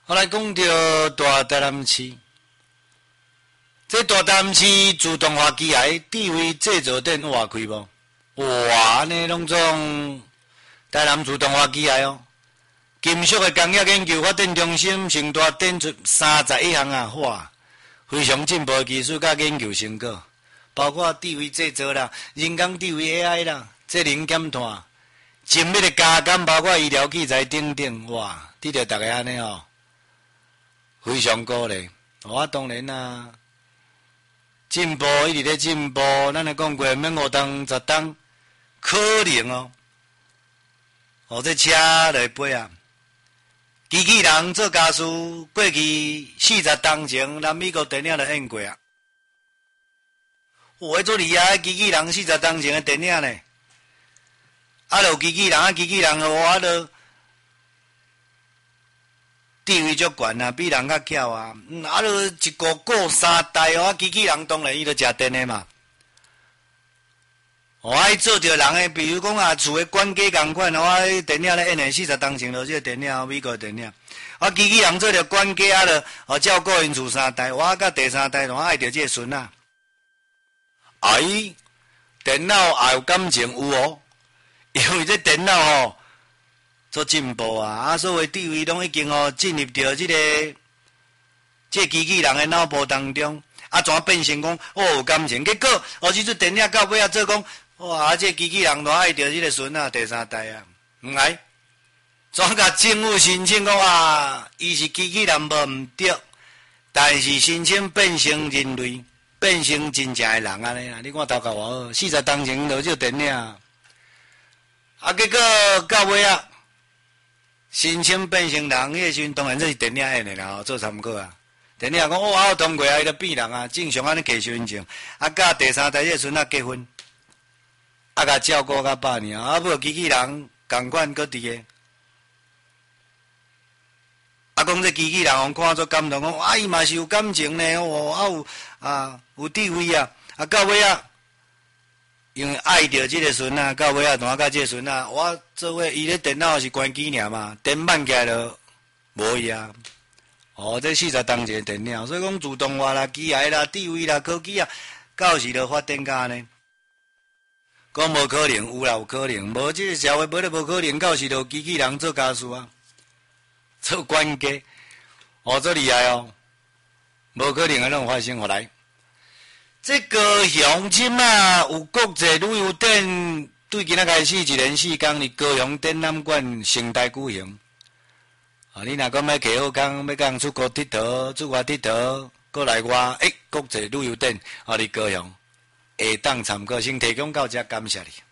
我来讲到大台南市，这大台南市自动化机械智慧制造店活开无？哇，安尼拢总台南自动化机械哦。金属的工业研究发展中心成大展出31项啊，哇，非常进步的技术甲研究成果，包括智慧制造啦、人工智慧 AI 啦、智能减碳、精密的加工，包括医疗器材等等，哇，得着大家安尼哦，非常鼓励。我当然啦，进步一直在进步，咱来讲过，免5吨、10吨，可能哦。哦，这车来飞啊！机器人做家事，过去40吨前，咱美国电影就演过啊。哇，做厉害！机器人40吨前的电影呢？啊，就机器人，机器人我就地位足悬啊，比人较巧啊。啊，就一个过3代哦，机器人当然伊就食电的嘛。我爱做着人诶，比如讲啊，厝诶管家共款，我电影咧演诶40吨前就即个电影，美国电影。我机器人做着管家啊，就照顾因厝3代，我甲第3代，我爱着即个孙啊。电脑也有感情有哦，因为这电脑吼做进步啊，所谓智慧拢已经进入到即个机器人诶脑部当中，怎变成讲有感情？结果即出电影到尾做讲。哇！这机器人都爱着这个孙啊，第3代啊，唔爱，怎甲政府申请讲啊？伊是机器人无唔对，但是申请变成人类，变成真正的人安尼啊！你看头壳偌好，40吨前就这电影，结果到尾啊，申请变成人，迄个时阵当然这是电影演的啦，做参考啊。电影讲我通过啊，伊就变人啊，正常安尼继续进程，甲第3代这个孙啊结婚。甲照顾甲8年，无机器人共款搁伫个，讲这机器人互看做感动，讲伊嘛是有感情呢，有智慧啊，到尾啊，因为爱着即个孙啊，到尾啊，同甲即个孙啊，我做伙伊咧电脑是关机尔嘛，电慢起来就无伊啊。这40吨前电影，所以讲自动化啦、机械啦、智慧啦、科技啊，到时就发展甲安尼。讲无可能，有啦有可能，无即个社会无咧无可能，到时就机器人做家事啊，做管家，做厉害哦，无可能的拢发生互来。这高雄即马有国际旅游展，对今仔开始1连4天伫高雄展览馆盛大举行。你若讲要客好工，要讲出国佚佗、出外佚佗，过来我国际旅游展，伫高雄。下当参考，先提供到这，感谢你。